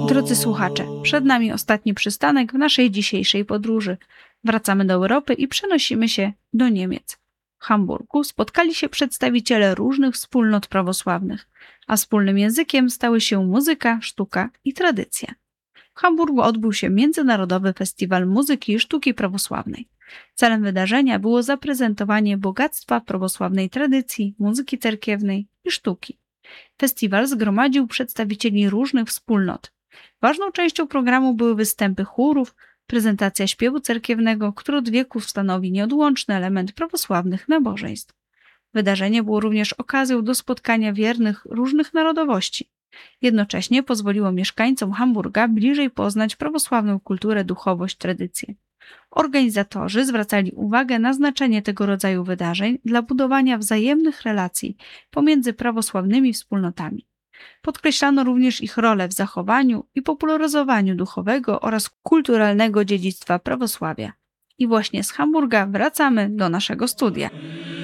Drodzy słuchacze, przed nami ostatni przystanek w naszej dzisiejszej podróży. Wracamy do Europy i przenosimy się do Niemiec. W Hamburgu spotkali się przedstawiciele różnych wspólnot prawosławnych, a wspólnym językiem stały się muzyka, sztuka i tradycja. W Hamburgu odbył się Międzynarodowy Festiwal Muzyki i Sztuki Prawosławnej. Celem wydarzenia było zaprezentowanie bogactwa prawosławnej tradycji, muzyki cerkiewnej i sztuki. Festiwal zgromadził przedstawicieli różnych wspólnot. Ważną częścią programu były występy chórów, prezentacja śpiewu cerkiewnego, który od wieków stanowi nieodłączny element prawosławnych nabożeństw. Wydarzenie było również okazją do spotkania wiernych różnych narodowości. Jednocześnie pozwoliło mieszkańcom Hamburga bliżej poznać prawosławną kulturę, duchowość, tradycje. Organizatorzy zwracali uwagę na znaczenie tego rodzaju wydarzeń dla budowania wzajemnych relacji pomiędzy prawosławnymi wspólnotami. Podkreślano również ich rolę w zachowaniu i popularyzowaniu duchowego oraz kulturalnego dziedzictwa prawosławia. I właśnie z Hamburga wracamy do naszego studia.